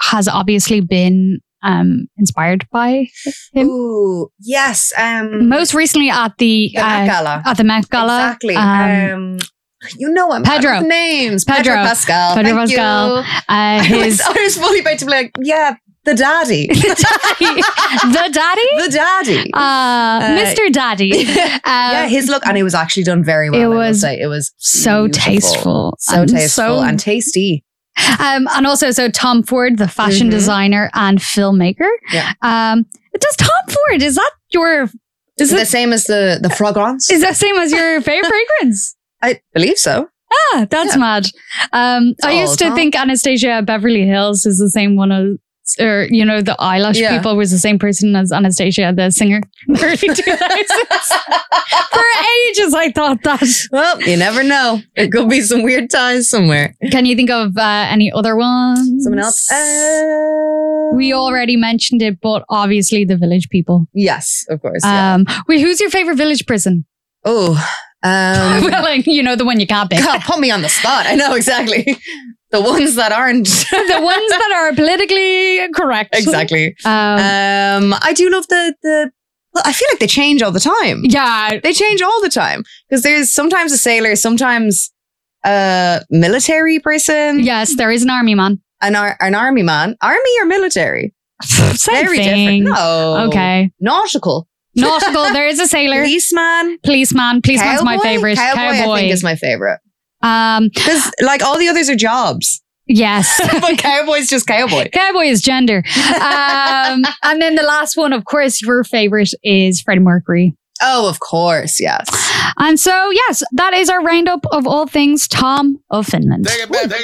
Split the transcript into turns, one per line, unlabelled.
has obviously been inspired by him.
Ooh, yes.
Most recently at the
Met Gala.
At the Met Gala.
Exactly. You know I'm
Pedro.
bad with names.
Pedro
Pascal.
Pedro
Thank
Pascal.
you.
I
was fully about to be like, yeah, the daddy.
The daddy?
The daddy.
Mr. Daddy.
Yeah, his look, and it was actually done very well.
It
I will
was
say. It was
so
beautiful.
tasteful.
So tasteful and tasty.
And also, so Tom Ford, the fashion designer and filmmaker.
Yeah.
Does Tom Ford, is that your...
Is it the same as the fragrance?
Is that same as your favorite fragrance?
I believe so.
Ah, that's mad. I used to think Anastasia Beverly Hills is the same one as, or, you know, the eyelash people was the same person as Anastasia, the singer. Early 2000s. For ages, I thought that.
Well, you never know. It could be some weird ties somewhere.
Can you think of any other ones?
Someone else?
We already mentioned it, but obviously the Village People.
Yes, of course.
Wait, who's your favorite Village person?
Oh,
well, like, you know, the one you can't pick.
God, put me on the spot. I know exactly. The ones that aren't.
The ones that are politically correct.
Exactly. I do love the well, I feel like they change all the time.
Yeah.
They change all the time. Because there's sometimes a sailor, sometimes a military person.
Yes, there is an army man.
An army man. Army or military?
Same
Very
thing.
different. No.
Okay.
Nautical.
Nautical, there is a sailor.
Policeman.
Policeman's my favorite.
Cowboy, I think, is my favorite.
Um,
Because like all the others are jobs.
Yes.
But cowboy's just cowboy.
Cowboy is gender. And then the last one, of course, your favorite is Freddie Mercury.
Oh, of course, yes.
And so, yes, that is our roundup of all things Tom of Finland.